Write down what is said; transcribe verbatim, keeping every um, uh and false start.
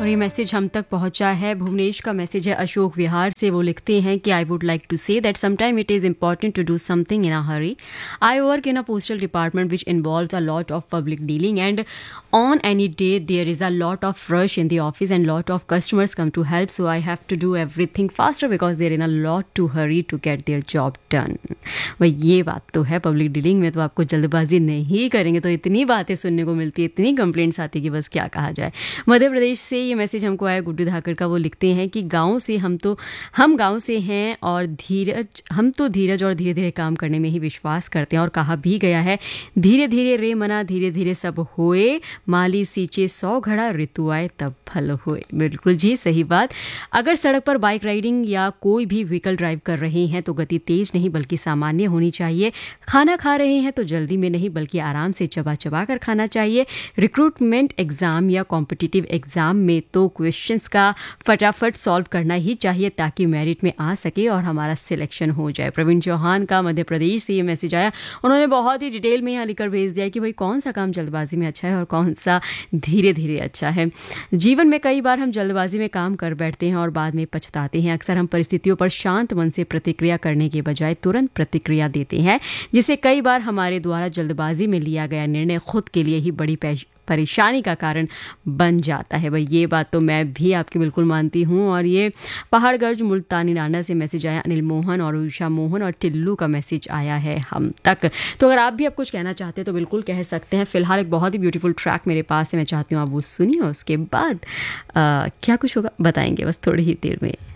और ये मैसेज हम तक पहुंचा है। भुवनेश का मैसेज है अशोक विहार से। वो लिखते हैं कि I would like to say that sometime it is important to do something in a Hari. I work in a postal department which involves a lot of public dealing and on any day there is a lot of rush in the office and lot of customers come to help, so I have to do everything faster because they're in a lot to hurry to get their job done। भाई ये बात तो है, public dealing में तो आपको जल्दबाजी नहीं करेंगे तो इतनी बातें सुनने को मिलती है, इतनी कंप्लेंट्स आती है कि बस क्या कहा जाए। मध्य प्रदेश से ये मैसेज हमको आया गुड्डू धाकर का। वो लिखते हैं कि गाँव से हम तो हम गाँव से हैं और धीरज हम तो धीरज और धीरे धीरे काम करने में ही विश्वास करते हैं, और कहा भी गया है धीरे धीरे रे मना धीरे धीरे सब होए, माली सींचे सौ घड़ा ऋतु आए तब फल हुए। बिल्कुल जी, सही बात। अगर सड़क पर बाइक राइडिंग या कोई भी व्हीकल ड्राइव कर रहे हैं तो गति तेज नहीं बल्कि सामान्य होनी चाहिए। खाना खा रहे हैं तो जल्दी में नहीं बल्कि आराम से चबा चबा कर खाना चाहिए। रिक्रूटमेंट एग्जाम या कॉम्पिटिटिव एग्जाम में तो क्वेश्चंस का फटाफट सॉल्व करना ही चाहिए ताकि मेरिट में आ सके और हमारा सिलेक्शन हो जाए। प्रवीण चौहान का मध्य प्रदेश से ये मैसेज आया। उन्होंने बहुत ही डिटेल में यहाँ लिखकर भेज दिया कि भाई कौन सा काम जल्दबाजी में अच्छा है और कौन सा धीरे धीरे अच्छा है। जीवन में कई बार हम जल्दबाजी में काम कर बैठते हैं और बाद में पछताते हैं। अक्सर हम परिस्थितियों पर शांत मन से प्रतिक्रिया करने के बजाय तुरंत प्रतिक्रिया देते हैं, जिससे कई बार हमारे द्वारा जल्दबाजी में लिया गया निर्णय खुद के लिए ही बड़ी परेशानी का कारण बन जाता है। भाई ये बात तो मैं भी आपकी बिल्कुल मानती हूँ। और ये पहाड़गढ़ मुल्तानी नांडा से मैसेज आया। अनिल मोहन और उषा मोहन और टिल्लू का मैसेज आया है हम तक। तो अगर आप भी अब कुछ कहना चाहते हैं तो बिल्कुल कह सकते हैं। फिलहाल एक बहुत ही ब्यूटीफुल ट्रैक मेरे पास है, मैं चाहती हूँ आप वो सुनिए, उसके बाद आ, क्या कुछ होगा बताएंगे बस थोड़ी ही देर में।